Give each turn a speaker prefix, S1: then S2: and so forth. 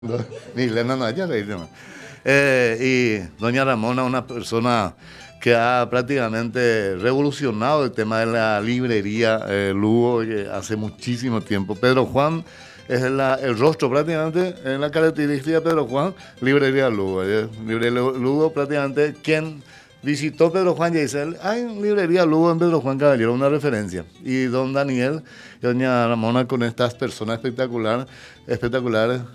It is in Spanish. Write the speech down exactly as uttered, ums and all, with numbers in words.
S1: Milena no haya reído, ¿no? Eh, y doña Ramona, una persona que ha prácticamente revolucionado el tema de la librería eh, Lugo eh, hace muchísimo tiempo. Pedro Juan es la, el rostro prácticamente, en la característica de Pedro Juan, librería Lugo. Eh, librería Lugo prácticamente quien visitó Pedro Juan y dice, hay librería Lugo en Pedro Juan Caballero, una referencia. Y don Daniel y doña Ramona con estas personas espectacular, espectaculares